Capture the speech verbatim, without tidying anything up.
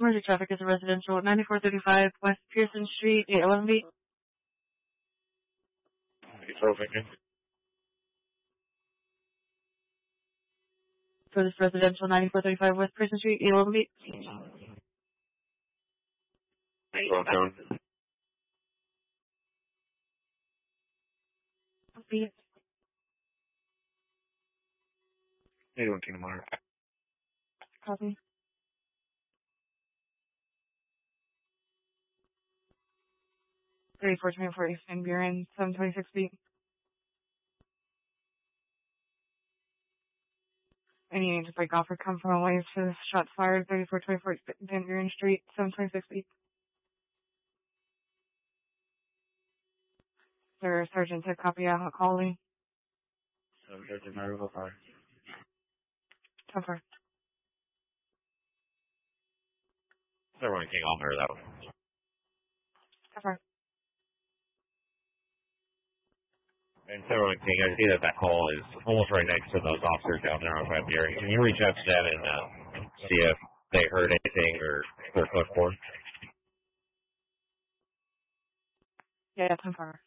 Emergency traffic is a residential, ninety-four thirty-five West Pearson Street, eight eleven B. For this residential, ninety-four thirty-five West Pearson Street, eight eleven B. B. eight one Kingdom Hearts. Copy. thirty-four twenty-four East Van Buren, seven twenty-six B. Any need to break off or come from a ways for this shots fired, thirty-four twenty-four Van Buren Street, seven twenty-six B. Sir, Sergeant to copy out calling. Sergeant Maruva Fire. ten four. Everyone King, I'll mirror that one. ten four. And Everyone King, I see that that call is almost right next to those officers down there on Van Buren. Can you reach out to them and uh, see if they heard anything or they're code for? Yeah, ten four.